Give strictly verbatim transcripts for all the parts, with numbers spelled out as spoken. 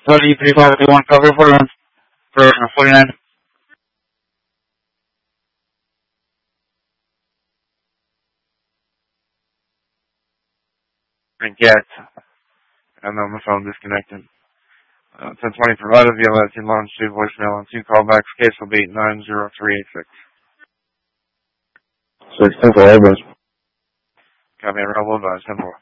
thirty-three five one cover for for forty-nine. And get. I know my phone disconnected. Uh, ten twenty provided via Latin launch to voicemail and two callbacks. Case will be nine zero three eight six. six ten for Airbus. Copy, available advice, ten four.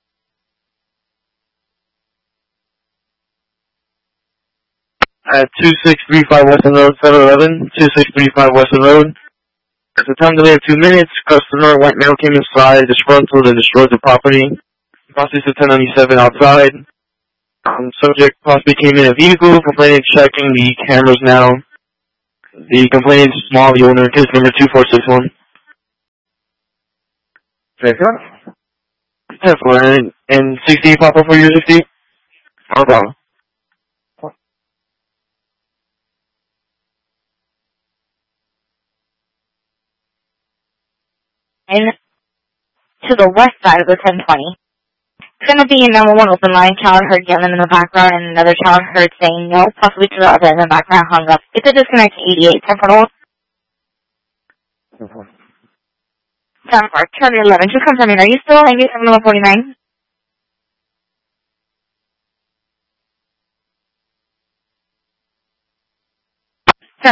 At two six three five Western Road, seven eleven, two six three five Western Road. At the time delay of two minutes, customer white male came inside, disgruntled and destroyed the property. Process of ten ninety-seven outside. Um, subject possibly came in a vehicle, complainant checking the cameras now. The complainant is small, the owner, case number two four six one. Check it. ten four, and, and sixty, pop up for you, sixty? No problem. And to the west side of the ten twenty. It's going to be a number one open line. Child heard yelling in the background, and another child heard saying no, possibly to the other in the background, hung up. It's a disconnect to eighty-eight. ten four. ten four. Charlie eleven. Just confirming. Are you still in seven one forty-nine? Sure.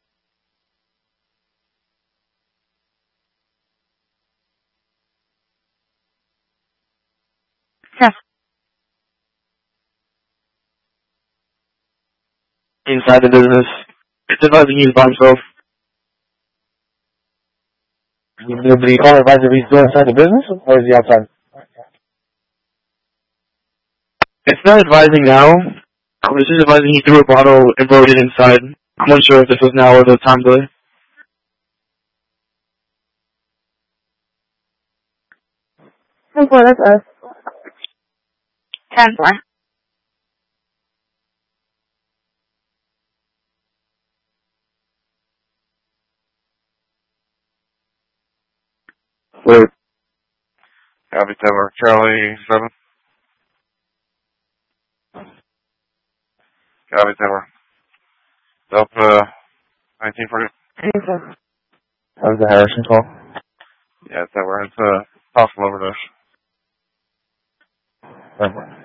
Sure. Inside the business. It's advising he's by himself. But the caller advisor he's still inside the business, or is he outside? It's not advising now. It's just advising he threw a bottle and brought it inside. I'm not sure if this was now or the time delay. ten four, that's us. ten four. Wait. Copy, Tower. Charlie seven. Copy, Tower. Delta nineteen forty. That was the Harrison call. Yeah, Tower. It's a possible overdose. Right.